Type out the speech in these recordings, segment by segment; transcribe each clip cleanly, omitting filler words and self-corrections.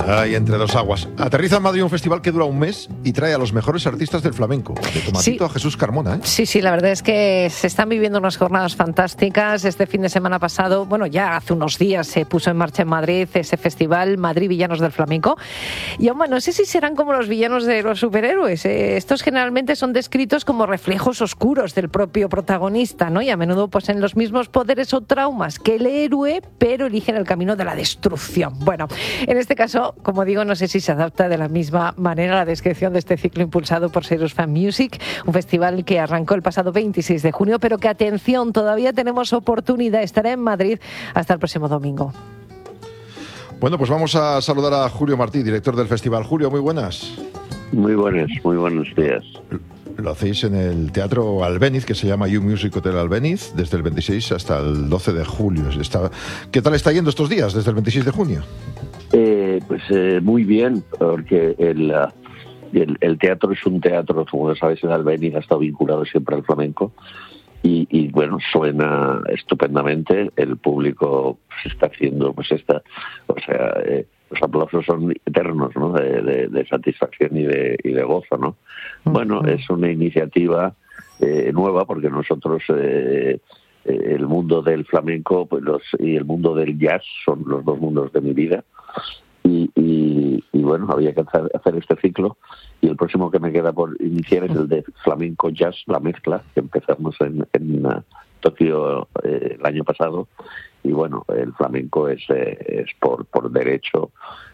Ahí entre dos aguas. Aterriza en Madrid un festival que dura un mes y trae a los mejores artistas del flamenco. De Tomatito a Jesús Carmona, ¿eh? Sí, la verdad es que se están viviendo unas jornadas fantásticas. Este fin de semana pasado, ya hace unos días se puso en marcha en Madrid ese festival Madrid Villanos del Flamenco. Y aún no sé si serán como los villanos de los superhéroes. Estos generalmente son descritos como reflejos oscuros del propio protagonista, ¿no? Y a menudo poseen los mismos poderes o traumas que el héroe, pero eligen el camino de la destrucción. Bueno, en este caso, como digo, no sé si se adapta de la misma manera a la descripción de este ciclo impulsado por Serious Fan Music, un festival que arrancó el pasado 26 de junio, pero que, atención, todavía tenemos oportunidad. Estará en Madrid hasta el próximo domingo. Bueno, pues vamos a saludar a Julio Martí, director del festival. Julio, muy buenas. Muy buenos días. Lo hacéis en el Teatro Albéniz, que se llama You Music Hotel Albéniz, desde el 26 hasta el 12 de julio. ¿Qué tal está yendo estos días, desde el 26 de junio? Muy bien, porque el teatro es un teatro, como sabes, en Albéniz ha estado vinculado siempre al flamenco y bueno, suena estupendamente. El público se está haciendo, los aplausos son eternos, ¿no? De satisfacción y de gozo, ¿no? Bueno, es una iniciativa nueva, porque nosotros el mundo del flamenco y el mundo del jazz son los dos mundos de mi vida. Y bueno, había que hacer este ciclo, y el próximo que me queda por iniciar es el de flamenco jazz, la mezcla, que empezamos en Tokio el año pasado. Y bueno, el flamenco es por derecho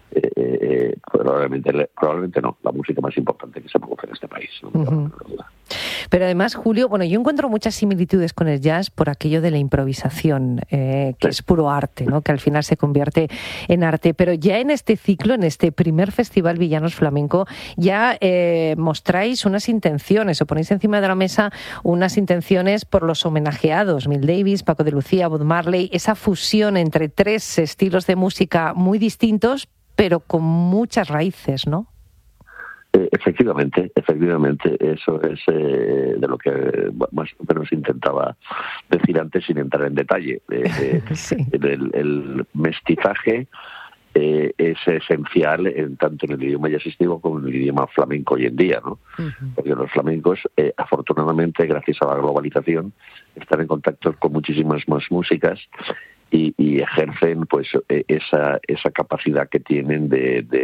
probablemente no, la música más importante que se produce en este país, ¿no? Pero además, Julio, yo encuentro muchas similitudes con el jazz por aquello de la improvisación, que es puro arte, ¿no? Que al final se convierte en arte. Pero ya en este ciclo, en este primer Festival Villanos Flamenco, ya mostráis unas intenciones, o ponéis encima de la mesa unas intenciones por los homenajeados, Miles Davis, Paco de Lucía, Bob Marley, esa fusión entre tres estilos de música muy distintos, pero con muchas raíces, ¿no? Efectivamente, eso es de lo que más o menos intentaba decir antes, sin entrar en detalle. Sí. El mestizaje es esencial tanto en el idioma jazzístico como en el idioma flamenco hoy en día, ¿no? Porque los flamencos, afortunadamente, gracias a la globalización, están en contacto con muchísimas más músicas y ejercen esa capacidad que tienen de